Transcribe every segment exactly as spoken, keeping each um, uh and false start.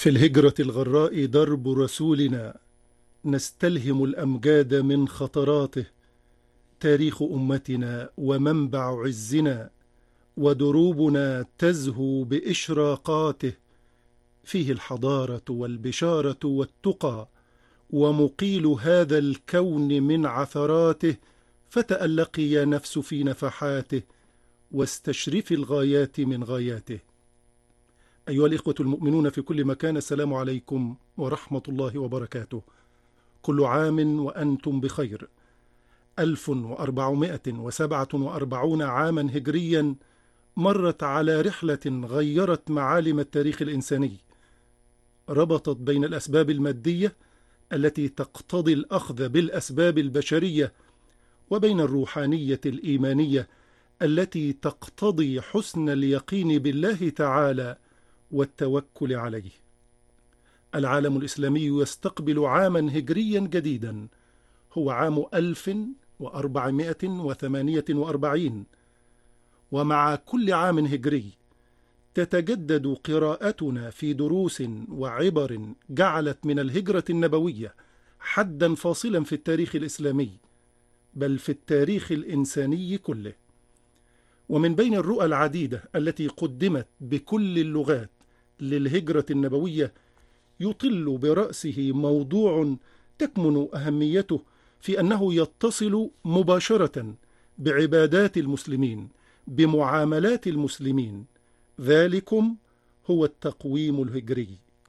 في الهجرة الغراء درب رسولنا، نستلهم الأمجاد من خطراته. تاريخ أمتنا ومنبع عزنا، ودروبنا تزهو بإشراقاته. فيه الحضارة والبشارة والتقى، ومقيل هذا الكون من عثراته. فتألقي يا نفس في نفحاته، واستشرفي الغايات من غاياته. أيها الإخوة المؤمنون في كل مكان، السلام عليكم ورحمة الله وبركاته. كل عام وأنتم بخير. ألف وأربعمائة وسبعة وأربعون عاما هجريا مرت على رحلة غيرت معالم التاريخ الإنساني، ربطت بين الأسباب المادية التي تقتضي الأخذ بالأسباب البشرية، وبين الروحانية الإيمانية التي تقتضي حسن اليقين بالله تعالى والتوكل عليه. العالم الإسلامي يستقبل عاما هجريا جديدا، هو عام ألف وأربعمائة وثمانية وأربعين. ومع كل عام هجري تتجدد قراءتنا في دروس وعبر جعلت من الهجرة النبوية حدا فاصلا في التاريخ الإسلامي، بل في التاريخ الإنساني كله. ومن بين الرؤى العديدة التي قدمت بكل اللغات للهجرة النبوية، يطل برأسه موضوع تكمن أهميته في أنه يتصل مباشرة بعبادات المسلمين، بمعاملات المسلمين. ذلكم هو التقويم الهجري.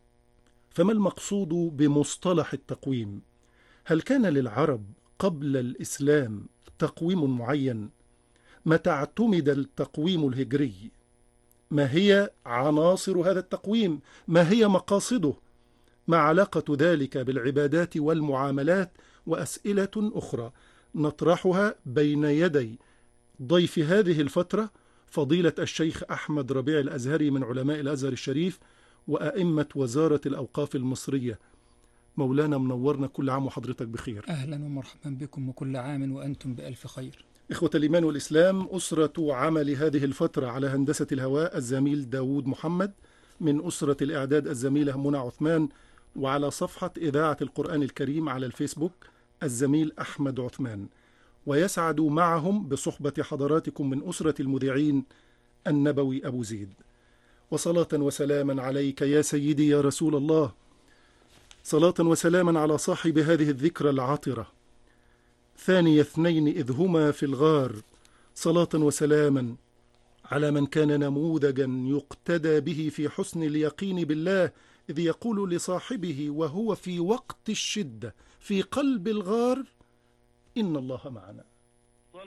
فما المقصود بمصطلح التقويم؟ هل كان للعرب قبل الإسلام تقويم معين؟ متى اعتمد التقويم الهجري؟ ما هي عناصر هذا التقويم؟ ما هي مقاصده؟ ما علاقة ذلك بالعبادات والمعاملات؟ وأسئلة أخرى نطرحها بين يدي ضيف هذه الفترة، فضيلة الشيخ أحمد ربيع الأزهري من علماء الأزهر الشريف وأئمة وزارة الأوقاف المصرية. مولانا منورنا، كل عام وحضرتك بخير. أهلا ومرحبا بكم، وكل عام وأنتم بألف خير. إخوة الإيمان والإسلام، أسرة عمل هذه الفترة على هندسة الهواء الزميل داود محمد، من أسرة الإعداد الزميلة منى عثمان، وعلى صفحة إذاعة القرآن الكريم على الفيسبوك الزميل أحمد عثمان. ويسعد معهم بصحبة حضراتكم من أسرة المذيعين النبوي أبو زيد. وصلاة وسلاما عليك يا سيدي يا رسول الله، صلاة وسلاما على صاحب هذه الذكرى العطرة، ثاني اثنين إذ هما في الغار. صلاة وسلاما على من كان نموذجا يقتدى به في حسن اليقين بالله، إذ يقول لصاحبه وهو في وقت الشدة في قلب الغار: إن الله معنا.